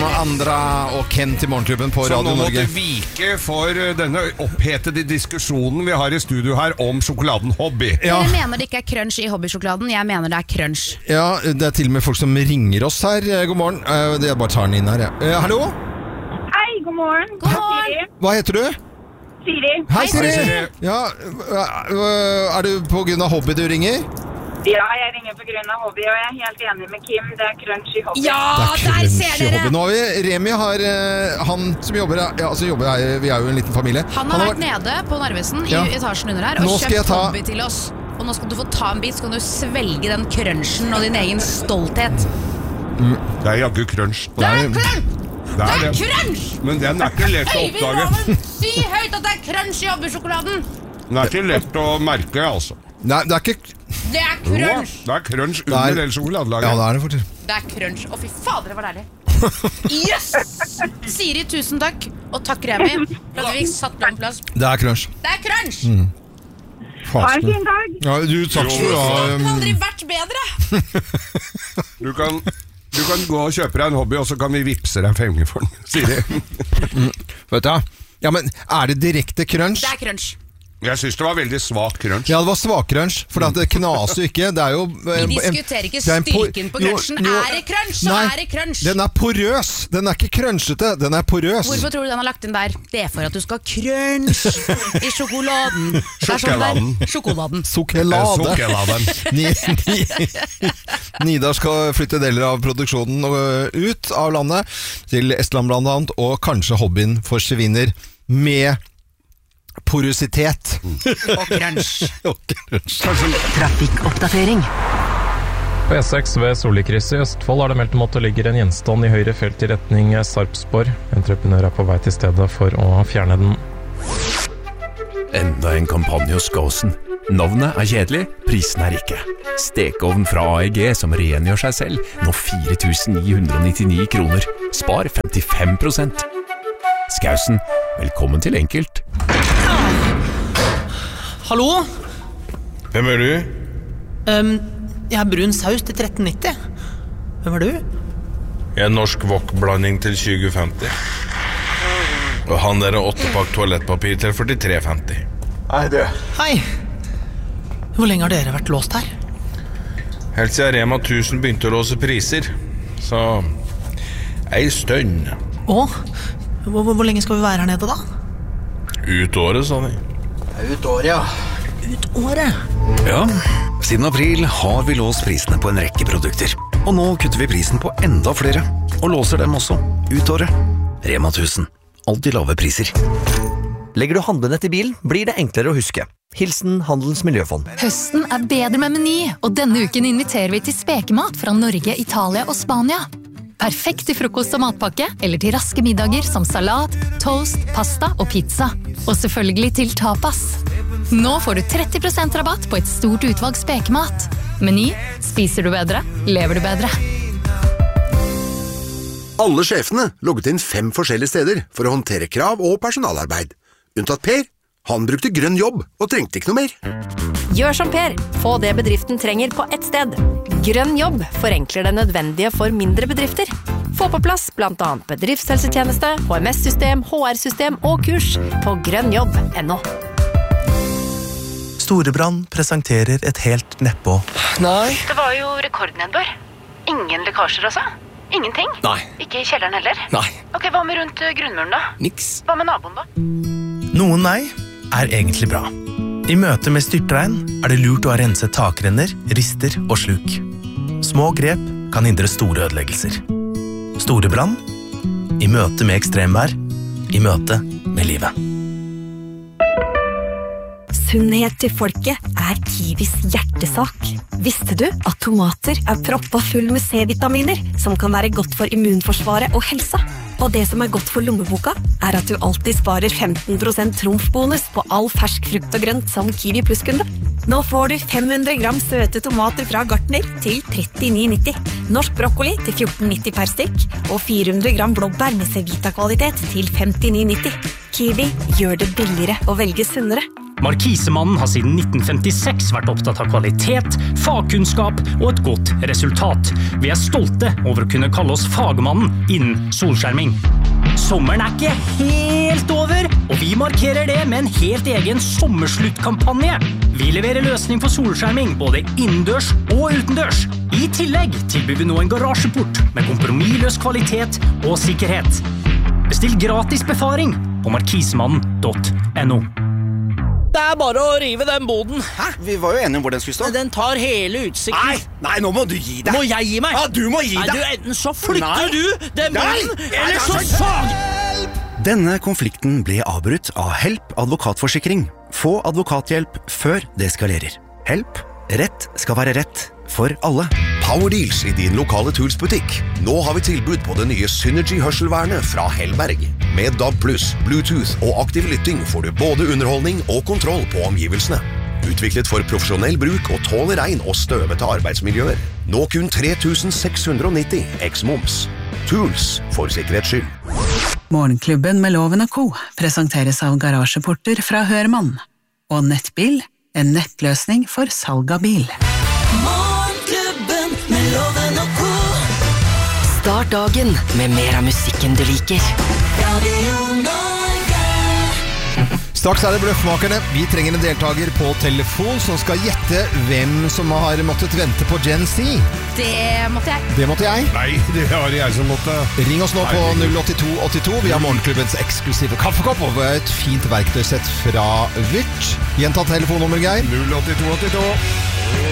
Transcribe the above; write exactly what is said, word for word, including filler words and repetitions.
Andra og Ken til Morgenklubben på Radio Norge. Så nå måtte vike for denne opphetede diskusjonen vi har i studio her om sjokoladen Hobby. Ja. Dere mener det ikke er crunch i hobbysjokoladen, jeg mener det er crunch. Ja, det er til og med folk som ringer oss her. God morgen. Jeg bare tar den inn her, ja. Hallo? Hei, god morgen. God morgen. Hva heter du? Siri. Hei, Siri. Ja, er du på grunn av hobby du ringer? Ja, jeg ringer på grunn av hobby, og jeg er helt enig med Kim. Det er crunch i hobby. Ja, der ser dere! Nå har vi, Remi har, han som jobber, ja, altså jobber her, vi er jo en liten familie. Han har, han har vært nede på Narvesen ja. i etasjen under her, og kjøpt ta... hobby til oss. Og nå skal du få ta en bit, så kan du svelge den crunchen og din egen stolthet. Mm. Det er jaggu crunch. Det er crunch! Det er, det er crunch! Men den er ikke lett å oppdage. Si høyt at det er crunch i hobbysjokoladen! Den er ikke lett å merke, altså. Nei, det er ikke... Det er crunch! Jo, det er crunch under hele sjokoladelaget. Ja, det er det fortsatt. Det er crunch. Å, fy fader, det var deilig. Yes! Siri, tusen takk. Og takk, Remi, for at vi fikk satt den plass. Det er crunch. Det er crunch! Mm. Ha en fin dag. Ja, du, takk skal du ha. Det har aldri vært bedre. Du kan, du kan gå og kjøpe deg en hobby, og så kan vi vipse deg penger for den, Siri. Mm. Vet du, ja, men er det direkte crunch? Det er crunch. Jeg synes det var veldig svak crunch. Ja, det var svak crunch, for det knaser jo ikke. Det er jo... Vi diskuterer ikke styrken på crunchen. Jo, jo, er det crunch, så nei, er det crunch. Den er porøs. Den er ikke crunchete, den er porøs. Hvorfor tror du den har lagt inn der? Det er for at du skal ha crunch i sjokoladen. Sjokoladen. Sjokoladen. Sjokolade. Sjokoladen. Nidar skal flytte deler av produksjonen ut av landet, til Estland blant annet, og kanskje hobbyen forsvinner med porositet. Og crunch. Trafikkoppdatering. På E seks ved Solikrysset i Østfold har det meldt om at det ligger en gjenstand i høyre felt i retning Sarpsborg. Entreprenør er på vei til stedet for å fjerne den. Enda en kampanje hos Gåsen. Navnet er kjedelig, prisen er ikke. Stekeovn fra A E G som rengjør seg selv, nå fire tusen ni hundre nittini kroner. Spar femtifem prosent. Skausen, velkommen til Enkelt. Hallo? Hvem er du? Um, jeg har brun saus til tretten nitti. Hvem er du? Jeg er norsk wok-blanding til tjue femti. Og han der er åttepakk toalettpapir til førtitre femti. Hei, du. Hei. Hvor lenge har dere vært låst her? Helt siden Rema tusen begynte å låse priser. Så ei stønn. Å? Hvor, hvor lenge skal vi være her nede da? Ut året, sa de. Ut året, ja. Ut året? Ja, siden april har vi låst prisene på en rekke produkter. Og nå kutter vi prisen på enda flere. Og låser dem også. Ut året. Rema tusen. Alltid lave priser. Legger du handlene til bilen, blir det enklere å huske. Hilsen Handelens Miljøfond. Høsten er bedre med Meny, og denne uken inviterer vi til spekemat fra Norge, Italia og Spania. Perfekt til frokost og matpakke, eller til raske middager som salat, toast, pasta og pizza. Og selvfølgelig til tapas. Nå får du tretti prosent rabatt på et stort utvalg spekemat. Meny, spiser du bedre, lever du bedre. Alle sjefene logget inn fem forskjellige steder for å håndtere krav og personalarbeid. Unntatt Per. Han brukte grønn jobb og trengte ikke noe mer. Gjør som Per. Få det bedriften trenger på ett sted. Grønn jobb forenkler det nødvendige for mindre bedrifter. Få på plass blant annet bedriftshelsetjeneste, H M S-system, H R-system og kurs på grønnjobb punktum no. Storebrand presenterer et helt nedpå. Nei. Det var jo rekordnedbør. Ingen lekkasjer altså. Ingenting? Nei. Ikke i kjelleren heller? Nei. Ok, hva med rundt grunnmuren da? Niks. Hva med naboen da? Noen nei er egentlig bra. I møte med styrtregn er det lurt å ha renset takrenner, rister og sluk. Små grep kan hindre store ødeleggelser. Storebrand, i møte med ekstremvær, i møte med livet. Sunnhet til folket er Kiwis hjertesak. Visste du at tomater er proppa full med C-vitaminer, som kan være godt for immunforsvaret og helsa? Og det som er godt for lommeboka, er at du alltid sparer femten prosent trumfbonus på all fersk frukt og grønt som Kiwi Plus-kunde. Nå får du fem hundre gram søte tomater fra Gartner til trettini nitti. Norsk brokkoli til fjorten nitti per stykk, og fire hundre gram blåbær med C-vita-kvalitet til femtini nitti. Kiwi gjør det billigere å velge sunnere. Markisemannen har siden nitten femtiseks vært opptatt av kvalitet, fagkunnskap og et godt resultat. Vi er stolte over å kunne kalle oss fagmannen innen solskjerming. Sommeren er ikke helt over, og vi markerer det med en helt egen sommersluttkampanje. Vi leverer løsning for solskjerming både innendørs og utendørs. I tillegg tilbyr vi nå en garasjeport med kompromissløs kvalitet og sikkerhet. Bestill gratis befaring på markisemannen punktum no. Det er bare å rive den boden. Hæ? Vi var jo enige om hvor den skulle stå. Den tar hele utsikten. Nei, nei, nå må du gi deg. Må jeg gi meg? Ja, du må gi nei, deg. Du, enten så flytter nei. du den boden, nei. Eller så sag. Denne konflikten ble avbrutt av Help advokatforsikring. Få advokathjelp før det eskalerer. Help. Rett skal være rett for alle. Power Deals i din lokale Tools-butikk. Nå har vi tilbud på det nye Synergy-hørselvernet fra Hellberg. Med D A B pluss, Bluetooth og aktiv lytting får du både underholdning og kontroll på omgivelsene. Utviklet for profesjonell bruk og tåler regn og støvete arbeidsmiljøer. Nå kun tre tusen seks hundre nitti eks-moms. Tools for sikkerhets skyld. Morgenklubben med Loven og Co. presenteres av garasjeporter fra Hørmann. Og Nettbil, en nettløsning for salg av bil. Morgenklubben med Loven og Co. Start dagen med mer av musikken du liker. Radio Norge. Straks er det Bløffmakerne. Vi trenger en deltaker på telefon som skal gjette hvem som har måttet vente på Gen Z. Det måtte jeg. Det måtte jeg. Nei, det var jeg som måtte. Ring oss nå på null åtte to åtte to. Vi har morgenklubbens eksklusive kaffekopp og et fint verktøysett fra Vyrt. Gjenta telefonnummer, Geir. null åtte to åtte to.